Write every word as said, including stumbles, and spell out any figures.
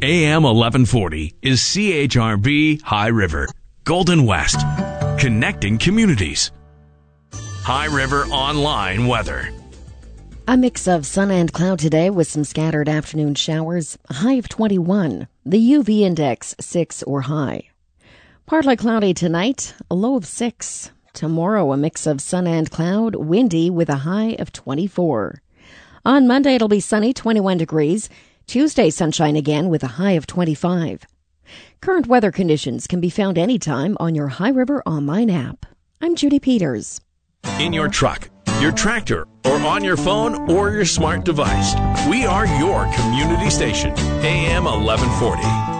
A M eleven forty is C H R V High River, Golden West, connecting communities. High River Online weather. A mix of sun and cloud today with some scattered afternoon showers, a high of twenty-one. The U V index six or high. Partly cloudy tonight, a low of six. Tomorrow, a mix of sun and cloud, windy with a high of twenty-four. On Monday, it'll be sunny, twenty-one degrees. Tuesday, sunshine again with a high of twenty-five. Current weather conditions can be found anytime on your High River online app. I'm Judy Peters. In your truck, your tractor, or on your phone or your smart device, we are your community station, A M eleven forty.